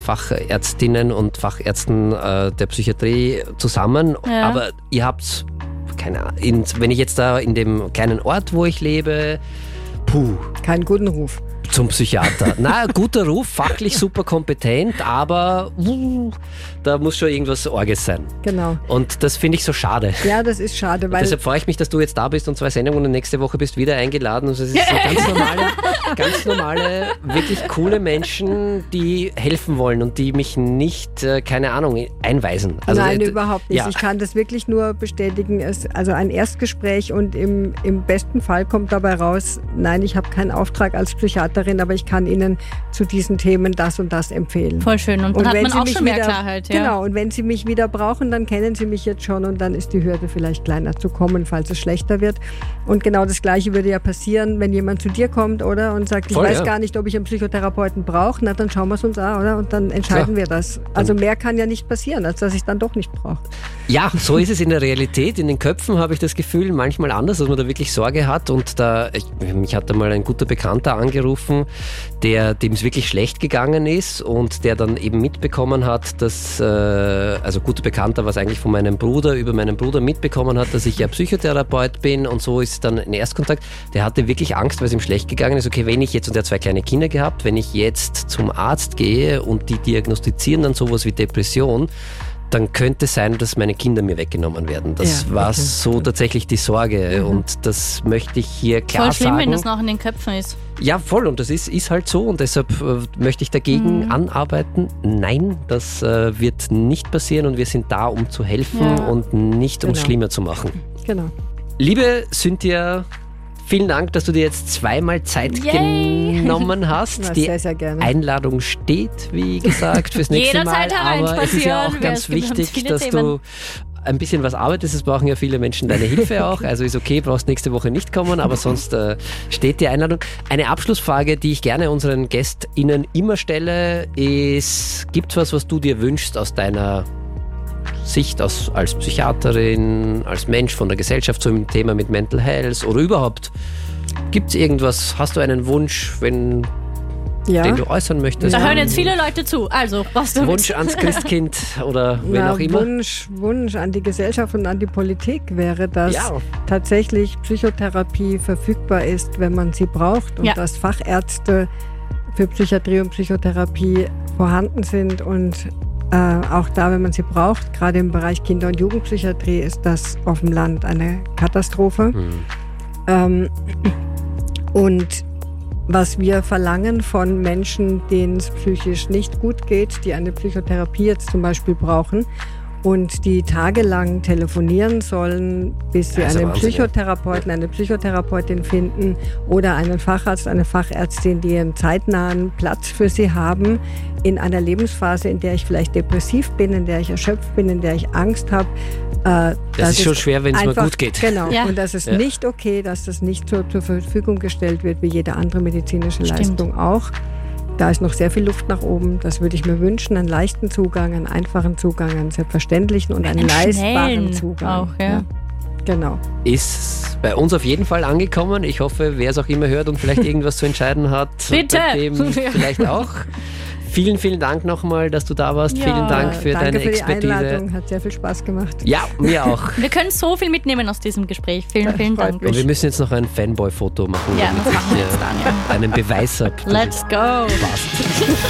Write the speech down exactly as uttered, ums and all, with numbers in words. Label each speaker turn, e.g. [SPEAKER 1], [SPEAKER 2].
[SPEAKER 1] Fachärztinnen und Fachärzten äh, der Psychiatrie zusammen,
[SPEAKER 2] Ja.
[SPEAKER 1] aber ihr habt, keine Ahnung, in, wenn ich jetzt da in dem kleinen Ort, wo ich lebe, puh,
[SPEAKER 3] Keinen guten Ruf.
[SPEAKER 1] zum Psychiater. Na, guter Ruf, fachlich super kompetent, aber uh, da muss schon irgendwas Orges sein.
[SPEAKER 3] Genau.
[SPEAKER 1] Und das finde ich so schade.
[SPEAKER 3] Ja, das ist schade,
[SPEAKER 1] Und
[SPEAKER 3] weil
[SPEAKER 1] deshalb freue ich mich, dass du jetzt da bist und zwei Sendungen und nächste Woche bist wieder eingeladen. Also es ist so ganz normale, ganz normale, wirklich coole Menschen, die helfen wollen und die mich nicht, äh, keine Ahnung, einweisen. Also,
[SPEAKER 3] Nein,
[SPEAKER 1] äh,
[SPEAKER 3] überhaupt nicht.
[SPEAKER 1] ja.
[SPEAKER 3] Ich kann das wirklich nur bestätigen. Es, also ein Erstgespräch und im, im besten Fall kommt dabei raus, nein, ich habe keinen Auftrag als Psychiaterin, aber ich kann Ihnen zu diesen Themen das und das empfehlen.
[SPEAKER 2] Voll schön. Und dann hat
[SPEAKER 3] wenn
[SPEAKER 2] man
[SPEAKER 3] Sie
[SPEAKER 2] auch
[SPEAKER 3] mich
[SPEAKER 2] schon mehr
[SPEAKER 3] wieder,
[SPEAKER 2] Klarheit. Ja.
[SPEAKER 3] Genau, und wenn Sie mich wieder brauchen, dann kennen Sie mich jetzt schon und dann ist die Hürde vielleicht kleiner zu kommen, falls es schlechter wird. Und genau das Gleiche würde ja passieren, wenn jemand zu dir kommt, oder? Und sagt, ich
[SPEAKER 1] Voll,
[SPEAKER 3] weiß
[SPEAKER 1] ja.
[SPEAKER 3] gar nicht, ob ich einen Psychotherapeuten brauche. Na, dann schauen wir es uns an, oder? Und dann entscheiden
[SPEAKER 1] Klar.
[SPEAKER 3] wir das. Also mehr kann ja nicht passieren, als dass ich es dann doch nicht brauche.
[SPEAKER 1] Ja, so ist es in der Realität. In den Köpfen habe ich das Gefühl, manchmal anders, dass man da wirklich Sorge hat. Und da, ich, mich hat einmal ein guter Bekannter angerufen, der, dem es wirklich schlecht gegangen ist und der dann eben mitbekommen hat, dass, äh, also guter Bekannter, was eigentlich von meinem Bruder, über meinen Bruder mitbekommen hat, dass ich ja Psychotherapeut bin und so ist dann ein Erstkontakt. Der hatte wirklich Angst, weil es ihm schlecht gegangen ist. Okay, wenn ich jetzt, und er hat zwei kleine Kinder gehabt, wenn ich jetzt zum Arzt gehe und die diagnostizieren dann sowas wie Depression, dann könnte es sein, dass meine Kinder mir weggenommen werden. Das
[SPEAKER 3] Ja,
[SPEAKER 1] war
[SPEAKER 3] okay.
[SPEAKER 1] so tatsächlich die Sorge und das möchte ich hier klar
[SPEAKER 2] Voll schlimm,
[SPEAKER 1] sagen.
[SPEAKER 2] wenn das noch in den Köpfen ist.
[SPEAKER 1] Ja, voll und das ist, ist halt so und deshalb äh, möchte ich dagegen
[SPEAKER 2] Mhm.
[SPEAKER 1] anarbeiten. Nein, das äh, wird nicht passieren und wir sind da, um zu helfen
[SPEAKER 2] Ja.
[SPEAKER 1] und nicht, um es
[SPEAKER 3] Genau.
[SPEAKER 1] schlimmer zu machen.
[SPEAKER 3] Genau.
[SPEAKER 1] Liebe Cynthia, vielen Dank, dass du dir jetzt zweimal Zeit
[SPEAKER 2] Yay.
[SPEAKER 1] genommen hast.
[SPEAKER 3] Na,
[SPEAKER 1] Die
[SPEAKER 3] sehr, sehr gerne.
[SPEAKER 1] Einladung steht, wie gesagt, fürs nächste Mal.
[SPEAKER 2] Jederzeit
[SPEAKER 1] Aber es ist ja auch
[SPEAKER 2] hereinspazieren,
[SPEAKER 1] ganz
[SPEAKER 2] es gibt
[SPEAKER 1] wichtig,
[SPEAKER 2] viele
[SPEAKER 1] dass
[SPEAKER 2] Themen.
[SPEAKER 1] du ein bisschen was arbeitest. Es brauchen ja viele Menschen deine Hilfe auch. Also ist okay, brauchst nächste Woche nicht kommen, aber sonst äh, steht die Einladung. Eine Abschlussfrage, die ich gerne unseren GästInnen immer stelle, ist, gibt es was, was du dir wünschst aus deiner Sicht als, als Psychiaterin, als Mensch von der Gesellschaft zum Thema mit Mental Health oder überhaupt? Gibt es irgendwas? Hast du einen Wunsch, wenn,
[SPEAKER 3] Ja.
[SPEAKER 1] den du äußern möchtest?
[SPEAKER 2] Da hören jetzt viele Leute zu. Also, was du
[SPEAKER 1] Wunsch ans Christkind oder wen
[SPEAKER 3] Na,
[SPEAKER 1] auch immer?
[SPEAKER 3] Wunsch, Wunsch an die Gesellschaft und an die Politik wäre, dass
[SPEAKER 1] Ja.
[SPEAKER 3] tatsächlich Psychotherapie verfügbar ist, wenn man sie braucht und
[SPEAKER 2] Ja.
[SPEAKER 3] dass Fachärzte für Psychiatrie und Psychotherapie vorhanden sind und äh, auch da, wenn man sie braucht, gerade im Bereich Kinder- und Jugendpsychiatrie ist das auf dem Land eine Katastrophe.
[SPEAKER 1] Hm.
[SPEAKER 3] Ähm, und was wir verlangen von Menschen, denen es psychisch nicht gut geht, die eine Psychotherapie jetzt zum Beispiel brauchen und die tagelang telefonieren sollen, bis sie
[SPEAKER 1] Ja, ist ja
[SPEAKER 3] einen
[SPEAKER 1] Wahnsinn, ja.
[SPEAKER 3] Psychotherapeuten, eine Psychotherapeutin finden oder einen Facharzt, eine Fachärztin, die einen zeitnahen Platz für sie haben in einer Lebensphase, in der ich vielleicht depressiv bin, in der ich erschöpft bin, in der ich Angst habe. Äh,
[SPEAKER 1] Das ist schon schwer, wenn es mal
[SPEAKER 3] einfach-
[SPEAKER 1] gut geht.
[SPEAKER 3] Genau,
[SPEAKER 2] Ja.
[SPEAKER 3] und das ist
[SPEAKER 1] Ja.
[SPEAKER 3] nicht okay, dass das nicht zur, zur Verfügung gestellt wird, wie jede andere medizinische
[SPEAKER 2] Stimmt.
[SPEAKER 3] Leistung auch. Da ist noch sehr viel Luft nach oben. Das würde ich mir wünschen, einen leichten Zugang, einen einfachen Zugang, einen selbstverständlichen und einen,
[SPEAKER 2] Einen
[SPEAKER 3] leistbaren
[SPEAKER 2] schnellen
[SPEAKER 3] Zugang.
[SPEAKER 2] auch, ja.
[SPEAKER 3] Genau.
[SPEAKER 1] Ist bei uns auf jeden Fall angekommen. Ich hoffe, wer es auch immer hört und vielleicht irgendwas zu entscheiden hat,
[SPEAKER 2] Bitte.
[SPEAKER 1] bei dem vielleicht auch. Vielen, vielen Dank nochmal, dass du da warst.
[SPEAKER 2] Ja.
[SPEAKER 1] Vielen Dank für
[SPEAKER 3] Danke
[SPEAKER 1] deine
[SPEAKER 3] für die
[SPEAKER 1] Expertise.
[SPEAKER 3] Einladung, hat sehr viel Spaß gemacht.
[SPEAKER 1] Ja, mir auch.
[SPEAKER 2] Wir können so viel mitnehmen aus diesem Gespräch. Vielen, vielen
[SPEAKER 3] freut
[SPEAKER 2] Dank.
[SPEAKER 3] mich.
[SPEAKER 1] Und wir müssen jetzt noch ein Fanboy-Foto machen.
[SPEAKER 2] Ja,
[SPEAKER 1] damit
[SPEAKER 2] das machen wir
[SPEAKER 1] ich,
[SPEAKER 2] jetzt,
[SPEAKER 1] äh,
[SPEAKER 2] Daniel.
[SPEAKER 1] einen Beweis habe.
[SPEAKER 2] Let's go.
[SPEAKER 1] Passt.